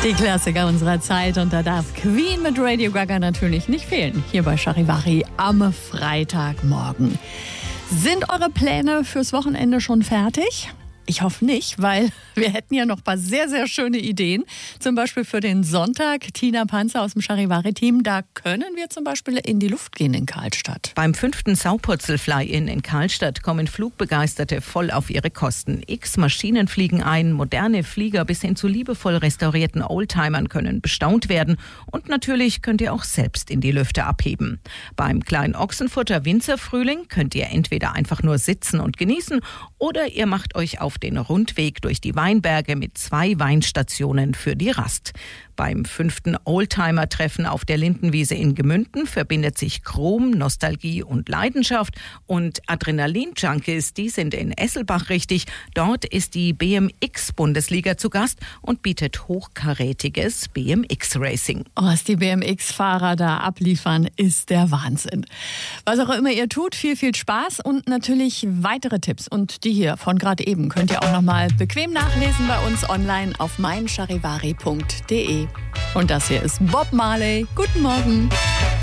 Die Klassiker unserer Zeit, und da darf Queen mit Radio Gaga natürlich nicht fehlen. Hier bei Charivari am Freitagmorgen. Sind eure Pläne fürs Wochenende schon fertig? Ich hoffe nicht, weil wir hätten ja noch ein paar sehr, sehr schöne Ideen. Zum Beispiel für den Sonntag. Tina Panzer aus dem Charivari-Team. Da können wir zum Beispiel in die Luft gehen in Karlstadt. Beim 5. Saupurzel-Fly-In in Karlstadt kommen Flugbegeisterte voll auf ihre Kosten. X Maschinen fliegen ein, moderne Flieger bis hin zu liebevoll restaurierten Oldtimern können bestaunt werden. Und natürlich könnt ihr auch selbst in die Lüfte abheben. Beim kleinen Ochsenfurter Winzerfrühling könnt ihr entweder einfach nur sitzen und genießen oder ihr macht euch auf den Rundweg durch die Weinberge mit 2 Weinstationen für die Rast. Beim 5. Oldtimer-Treffen auf der Lindenwiese in Gemünden verbindet sich Chrom, Nostalgie und Leidenschaft. Und Adrenalin-Junkies, die sind in Esselbach richtig. Dort ist die BMX-Bundesliga zu Gast und bietet hochkarätiges BMX-Racing. Was die BMX-Fahrer da abliefern, ist der Wahnsinn. Was auch immer ihr tut, viel, viel Spaß und natürlich weitere Tipps. Und die hier von gerade eben könnt ihr auch nochmal bequem nachlesen bei uns online auf meincharivari.de. Und das hier ist Bob Marley. Guten Morgen.